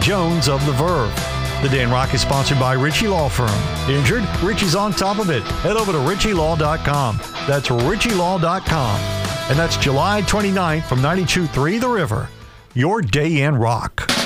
Jones of The Verve. The Day in Rock is sponsored by Ritchie Law Firm. Injured? Ritchie's on top of it. Head over to ritchielaw.com. That's ritchielaw.com. And that's July 29th from 92.3 The River. Your Day in Rock.